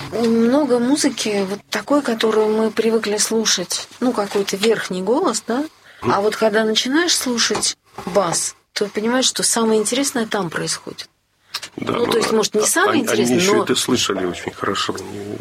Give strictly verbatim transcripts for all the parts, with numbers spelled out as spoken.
много музыки вот такой, которую мы привыкли слушать, ну, какой-то верхний голос, да? А вот когда начинаешь слушать бас, то понимаешь, что самое интересное там происходит. Да, ну, то есть, может, не самое они, интересное, они еще но... это слышали очень хорошо.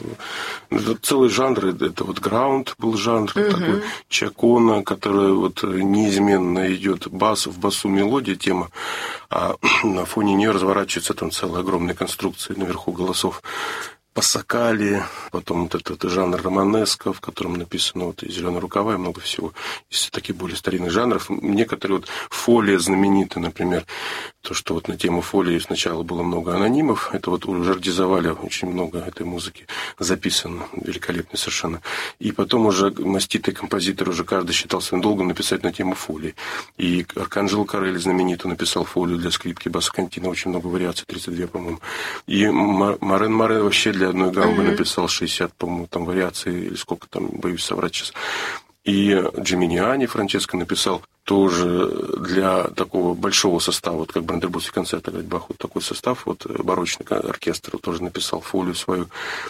Это целый жанр, это вот граунд был жанр, угу. такой чакона, который вот неизменно идет бас, в басу мелодия, тема, а на фоне нее разворачивается там целая огромная конструкция наверху голосов. Пассакали, потом вот этот жанр романеско, в котором написано вот и «Зеленые рукава», и много всего из таких более старинных жанров. Некоторые вот фолия знаменитые, например, то, что вот на тему фолии сначала было много анонимов, это вот у Жардизаваля очень много этой музыки записано, великолепно совершенно. И потом уже маститый композитор, уже каждый считал своим долгом написать на тему фолии. И Арканджело Корелли знаменитый написал фолию для скрипки баса контино, очень много вариаций, тридцать две, по-моему. И Морен Море вообще для одной гамбы mm-hmm. написал шестьдесят, по-моему, там вариаций, или сколько там, боюсь соврать сейчас. И Джиминиани Франческо написал тоже для такого большого состава, вот как Брандербургский концерт играть Бах, вот такой состав, вот барочный оркестр тоже написал фолию свою.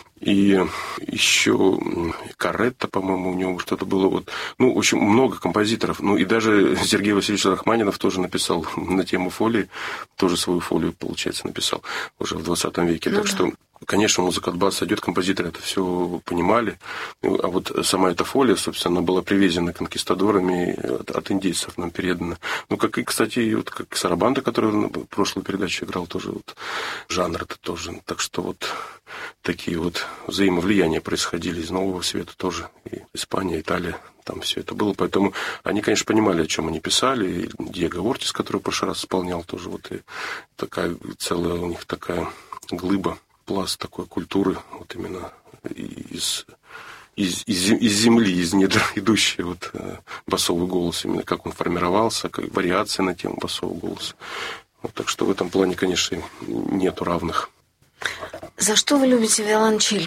И еще Каретта, по-моему, у него что-то было. Вот, ну, очень много композиторов. Ну, и даже Сергей Васильевич Рахманинов тоже написал на тему фолии, тоже свою фолию, получается, написал уже в двадцатом веке. Ну, так да. что... Конечно, музыка от баса идет, композиторы это все понимали. А вот сама эта фолия, собственно, она была привезена конкистадорами от, от индейцев, нам передана. Ну, как и, кстати, вот как Сарабанда, который в прошлой передаче играл, тоже вот жанр это тоже. Так что вот такие вот взаимовлияния происходили из Нового Света тоже. И Испания, Италия, там все это было. Поэтому они, конечно, понимали, о чем они писали. И Диего Ортис, который в прошлый раз исполнял, тоже вот и такая целая у них такая глыба. Пласт такой культуры, вот именно из, из, из, из земли, из недр идущий вот басовый голос, именно как он формировался, как вариация на тему басового голоса. Вот, так что в этом плане, конечно, нету равных. За что вы любите виолончель?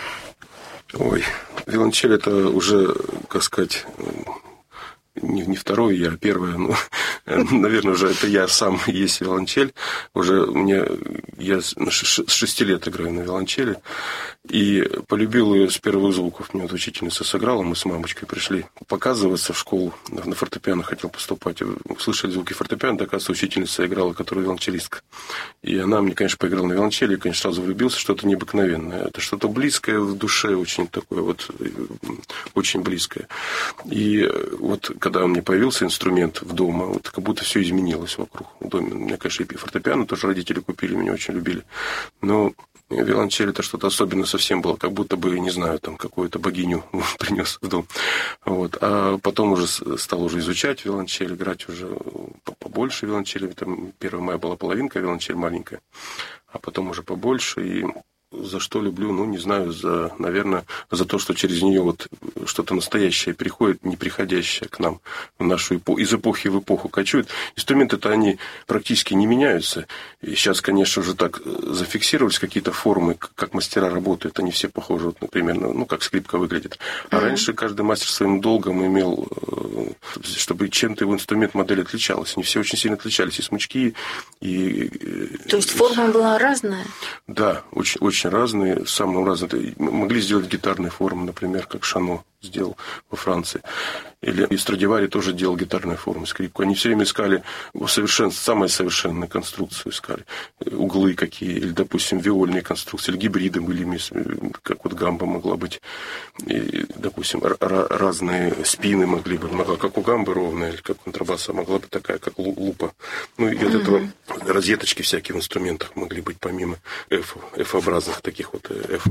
Ой, виолончель это уже, как сказать... Не, не второе я, а первое. Ну, наверное, уже это я сам есть виолончель. Уже мне я с шести лет играю на виолончели. И полюбил ее с первых звуков. Мне вот учительница сыграла, мы с мамочкой пришли показываться в школу. На фортепиано хотел поступать. Услышали звуки фортепиано, оказывается, учительница играла, которая виолончелистка. И она мне, конечно, поиграла на виолончели, и, конечно, сразу влюбился, что-то необыкновенное. Это что-то близкое в душе, очень такое вот, очень близкое. И вот когда у меня появился инструмент в доме, вот как будто все изменилось вокруг в доме. У меня, конечно, и фортепиано тоже родители купили, меня очень любили. Но виолончель это что-то особенное совсем было, как будто бы, не знаю, там какую-то богиню принес в дом. Вот. А потом уже стал уже изучать виолончель, играть уже побольше виолончели. Там первая моя была половинка, виолончель маленькая, а потом уже побольше. И за что люблю, ну, не знаю, за, наверное, за то, что через нее вот что-то настоящее приходит, неприходящее к нам в нашу эпоху, из эпохи в эпоху кочует. Инструменты-то они практически не меняются. И сейчас, конечно, уже так зафиксировались какие-то формы, как мастера работают, они все похожи, вот, например, ну, как скрипка выглядит. А mm-hmm. раньше каждый мастер своим долгом имел, чтобы чем-то его инструмент, модель отличалась. Они все очень сильно отличались, и смычки, и... То есть форма была разная? Да, очень, очень разные, самые разные. Могли сделать гитарные формы, например, как Шано сделал во Франции. Или и Страдивари тоже делал гитарные формы, скрипку. Они все время искали совершенно, самые совершенные конструкции, искали. Углы какие, или, допустим, виольные конструкции, или гибриды были, как вот гамба могла быть. И, допустим, разные спины могли быть, могла, как у гамбы ровная, или как у контрабаса, могла быть такая, как лупа. Ну, и от mm-hmm. этого розеточки всякие в инструментах могли быть, помимо F, F-образных таких вот F.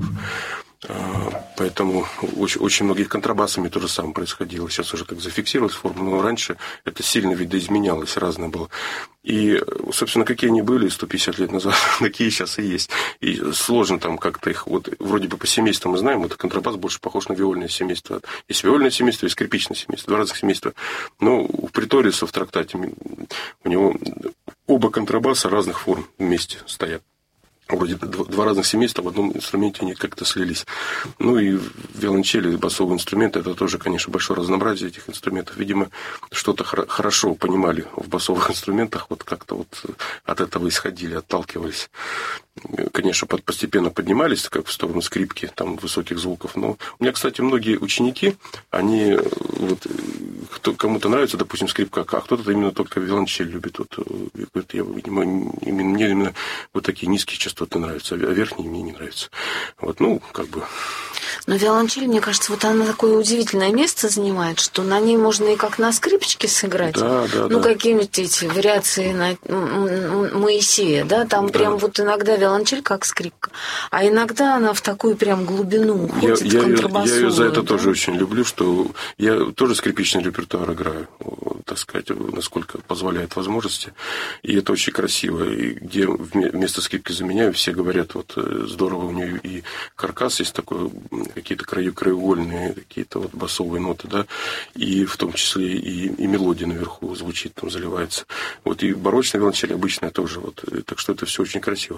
Поэтому очень, очень многих контрабасами то же самое происходило. Сейчас уже так зафиксировалась форма, но раньше это сильно видоизменялось, разное было. И, собственно, какие они были сто пятьдесят лет назад, такие сейчас и есть. И сложно там как-то их, вот вроде бы по семейству мы знаем, это контрабас больше похож на виольное семейство. Есть виольное семейство, есть скрипичное семейство, два разных семейства. Но у Преториуса в трактате у него оба контрабаса разных форм вместе стоят. Вроде два разных семейства в одном инструменте они как-то слились. Ну и виолончели, басовые инструменты, это тоже, конечно, большое разнообразие этих инструментов. Видимо, что-то хорошо понимали в басовых инструментах, вот как-то вот от этого исходили, отталкивались. конечно, постепенно поднимались, как в сторону скрипки, там, высоких звуков. Но у меня, кстати, многие ученики, они, вот, кто, кому-то нравится, допустим, скрипка, а кто-то именно только виолончель любит. Вот, я, именно, мне именно вот такие низкие частоты нравятся, а верхние мне не нравятся. Вот, ну, как бы... Но виолончель, мне кажется, вот она такое удивительное место занимает, что на ней можно и как на скрипочке сыграть. Да, да, ну, да. какие-нибудь эти вариации на Моисея, да, там да. прям вот иногда виолончель как скрипка, а иногда она в такую прям глубину уходит, я, контрабасовую. Я ее за это да? тоже очень люблю, что я тоже скрипичный репертуар играю, так сказать, насколько позволяет возможности, и это очень красиво. И где вместо скрипки заменяю, все говорят, вот здорово, у нее и каркас есть такой, какие-то краеугольные, какие-то вот басовые ноты, да, и в том числе и, и мелодия наверху звучит, там заливается. Вот и барочная виолончель обычная тоже, вот, так что это все очень красиво.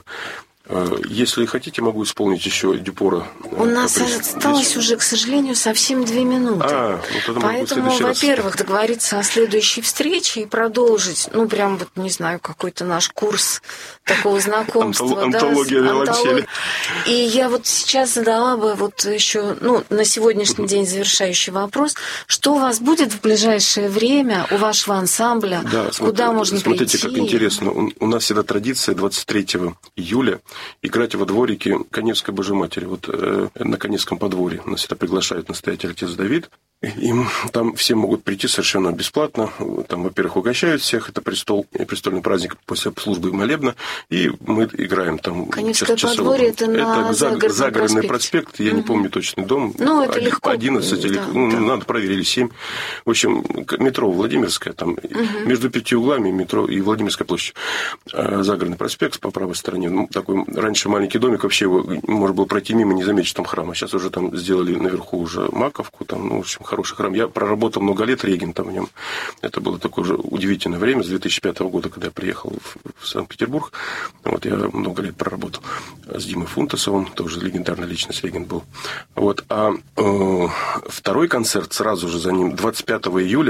Если хотите, могу исполнить еще Дюпора. У нас осталось здесь... уже, к сожалению, совсем две минуты. А, ну, поэтому, во-первых, договориться о следующей встрече и продолжить, ну, прям вот, не знаю, какой-то наш курс такого знакомства. Антология да, виолончели. И я вот сейчас задала бы вот еще, ну, на сегодняшний день завершающий вопрос. Что у вас будет в ближайшее время у вашего ансамбля? Да, Куда смотри, можно смотрите, прийти? Смотрите, как интересно. У, у нас всегда традиция двадцать третьего июля играть во дворике Каневской Божьей Матери. Вот э, на Каневском подворье нас всегда приглашает настоятель отец Давид. Им там все могут прийти совершенно бесплатно. Там, во-первых, угощают всех. Это престол, престольный праздник после службы молебна. И мы играем там. Каневское час, подворье это, это на загородный, загородный проспект. проспект. Я угу. не помню точный дом. Ну, это легко. одиннадцать или... Да, ну, да. надо проверили, семь. В общем, метро Владимирская. Там угу. между пятью углами метро и Владимирская площадь. Загородный проспект по правой стороне. Ну, такой раньше маленький домик. Вообще его можно было пройти мимо, не заметить, что там храм. А сейчас уже там сделали наверху уже маковку. Там, ну, в общем, хороший храм. Я проработал много лет регентом в нем. Это было такое уже удивительное время, с две тысячи пятого года, когда я приехал в, в Санкт-Петербург. Вот я много лет проработал с Димой Фунтасовым, тоже легендарная личность, регент был. Вот. А э, второй концерт сразу же за ним, двадцать пятого июля,